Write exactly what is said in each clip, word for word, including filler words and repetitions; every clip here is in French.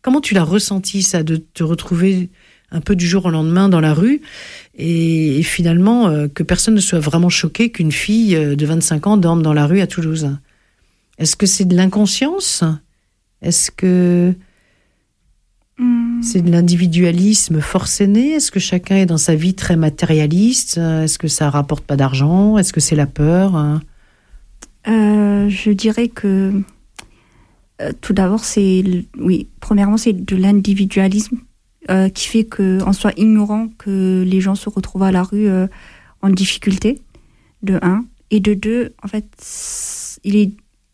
Comment tu l'as ressenti, ça, de te retrouver un peu du jour au lendemain dans la rue et, et finalement euh, que personne ne soit vraiment choqué qu'une fille de vingt-cinq ans dorme dans la rue à Toulouse? Est-ce que c'est de l'inconscience? Est-ce que mmh. c'est de l'individualisme forcené? Est-ce que chacun est dans sa vie très matérialiste? Est-ce que ça rapporte pas d'argent? Est-ce que c'est la peur? euh, Je dirais que euh, tout d'abord, c'est oui, premièrement, c'est de l'individualisme. Euh, qui fait qu'on soit ignorant que les gens se retrouvent à la rue euh, en difficulté, de un. Et de deux, en fait, il, est,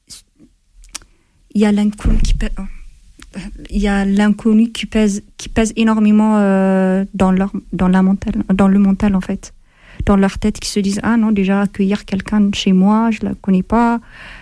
il y a l'inconnu qui pèse, il y a l'inconnu qui pèse, qui pèse énormément euh, dans, leur, dans, la mental, dans le mental, en fait. Dans leur tête, qui se disent « Ah non, déjà, accueillir quelqu'un chez moi, je ne la connais pas. »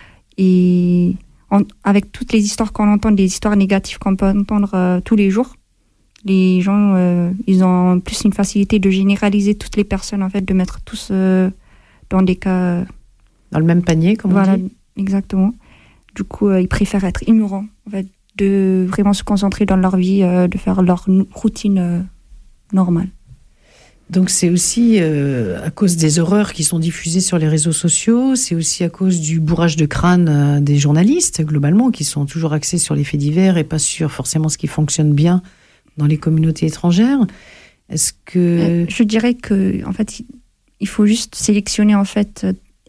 Et en, avec toutes les histoires qu'on entend, des histoires négatives qu'on peut entendre euh, tous les jours, les gens, euh, ils ont plus une facilité de généraliser toutes les personnes, en fait, de mettre tous euh, dans des cas... Euh, dans le même panier, comme voilà, on dit. Exactement. Du coup, euh, ils préfèrent être ignorants, en fait, de vraiment se concentrer dans leur vie, euh, de faire leur routine euh, normale. Donc c'est aussi euh, à cause des horreurs qui sont diffusées sur les réseaux sociaux, c'est aussi à cause du bourrage de crâne euh, des journalistes, globalement, qui sont toujours axés sur les faits divers et pas sur forcément ce qui fonctionne bien dans les communautés étrangères. Est-ce que... Euh, je dirais que, en fait, il faut juste sélectionner, en fait,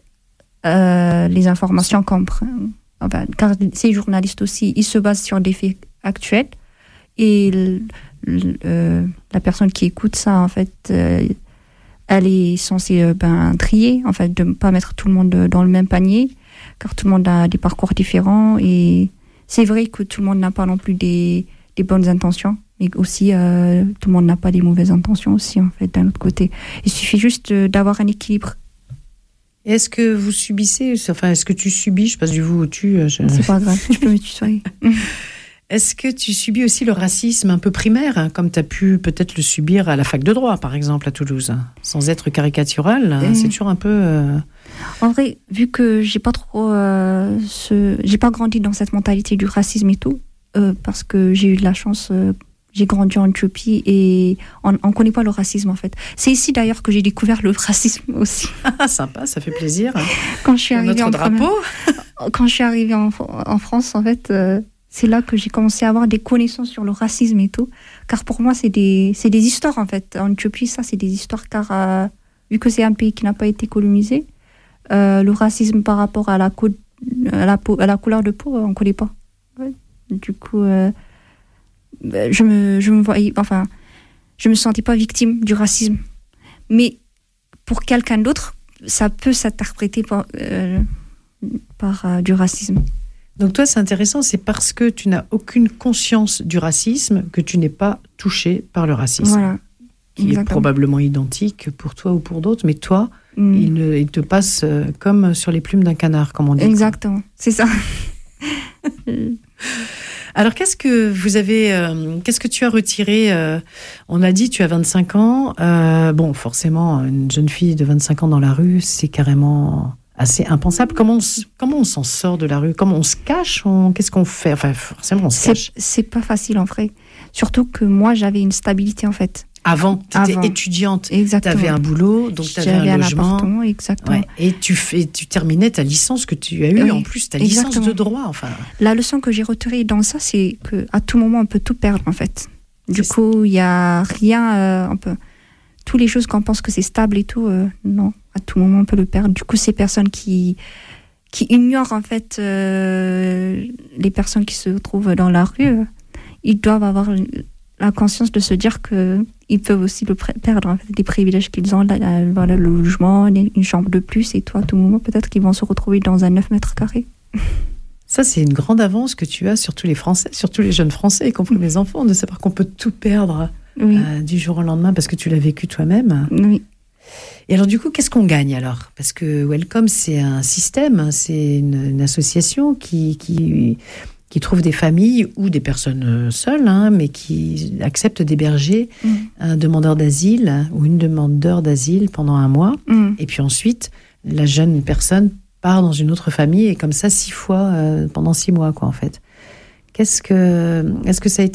euh, les informations qu'on prend. Enfin, car ces journalistes aussi, ils se basent sur des faits actuels. Et le, le, euh, la personne qui écoute ça, en fait, euh, elle est censée euh, ben, trier, en fait, de ne pas mettre tout le monde dans le même panier, car tout le monde a des parcours différents. Et c'est vrai que tout le monde n'a pas non plus des, des bonnes intentions. Mais aussi, euh, tout le monde n'a pas des mauvaises intentions aussi, en fait, d'un autre côté. Il suffit juste d'avoir un équilibre. Et est-ce que vous subissez, enfin, est-ce que tu subis, je passe du vous au tu... Je... C'est pas grave, tu peux me tutoyer. Est-ce que tu subis aussi le racisme un peu primaire, hein, comme tu as pu peut-être le subir à la fac de droit, par exemple, à Toulouse? Sans être caricatural, hein, c'est toujours un peu... Euh... En vrai, vu que j'ai pas trop... Euh, ce... J'ai pas grandi dans cette mentalité du racisme et tout, euh, parce que j'ai eu de la chance... Euh, J'ai grandi en Éthiopie et on ne connaît pas le racisme, en fait. C'est ici, d'ailleurs, que j'ai découvert le racisme aussi. Ah, sympa, ça fait plaisir. Quand je suis arrivée notre en drapeau. Quand je suis arrivée en, en France, en fait, euh, c'est là que j'ai commencé à avoir des connaissances sur le racisme et tout. Car pour moi, c'est des, c'est des histoires, en fait. En Éthiopie, ça, c'est des histoires, car euh, vu que c'est un pays qui n'a pas été colonisé, euh, le racisme par rapport à la, co- à la, peau, à la couleur de peau, on ne connaît pas. Ouais. Du coup... Euh, je me je me voyais enfin je me sentais pas victime du racisme, mais pour quelqu'un d'autre ça peut s'interpréter par euh, par euh, du racisme. Donc toi, c'est intéressant, c'est parce que tu n'as aucune conscience du racisme que tu n'es pas touché par le racisme, voilà, qui exactement. est probablement identique pour toi ou pour d'autres, mais toi mm. il, ne, il te passe comme sur les plumes d'un canard, comme on dit. Exactement, c'est ça. Alors, qu'est-ce que vous avez, euh, qu'est-ce que tu as retiré euh, on a dit, tu as vingt-cinq ans. Euh, bon, forcément, une jeune fille de vingt-cinq ans dans la rue, c'est carrément assez impensable. Comment on, comment on s'en sort de la rue? Comment on se cache? on, Qu'est-ce qu'on fait? Enfin, forcément, on se c'est, cache. C'est pas facile, en vrai. Surtout que moi, j'avais une stabilité, en fait. Avant, tu étais Avant. étudiante, tu exactement. avais un boulot, donc tu avais un logement. Un appartement, exactement. Ouais, et tu, fais, tu terminais ta licence que tu as eue, oui, en plus, ta exactement. licence de droit. Enfin. La leçon que j'ai retenue dans ça, c'est qu'à tout moment, on peut tout perdre, en fait. Du c'est coup, il n'y a rien... Euh, on peut... Toutes les choses qu'on pense que c'est stable et tout, euh, non, à tout moment, on peut le perdre. Du coup, ces personnes qui, qui ignorent, en fait, euh, les personnes qui se trouvent dans la rue, euh, ils doivent avoir... la conscience de se dire qu'ils peuvent aussi le perdre, en fait, des privilèges qu'ils ont, la, la, voilà, le logement, une chambre de plus, et toi, à tout moment, peut-être qu'ils vont se retrouver dans un neuf mètres carrés. Ça, c'est une grande avance que tu as sur tous les Français, sur tous les jeunes Français, y compris les enfants, de savoir qu'on peut tout perdre oui. euh, du jour au lendemain parce que tu l'as vécu toi-même. Oui. Et alors, du coup, qu'est-ce qu'on gagne alors? Parce que Welcome, c'est un système, c'est une, une association qui... qui qui trouvent des familles ou des personnes seules, hein, mais qui acceptent d'héberger mmh. un demandeur d'asile ou une demandeur d'asile pendant un mois. Mmh. Et puis ensuite, la jeune personne part dans une autre famille et comme ça, six fois euh, pendant six mois, quoi, en fait. Qu'est-ce que, est-ce que ça a été